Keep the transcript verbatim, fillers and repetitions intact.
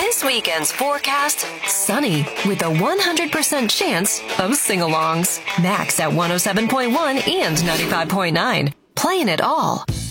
This weekend's forecast, sunny with a one hundred percent chance of sing-alongs. Max at one oh seven point one and ninety-five point nine. Playing it all.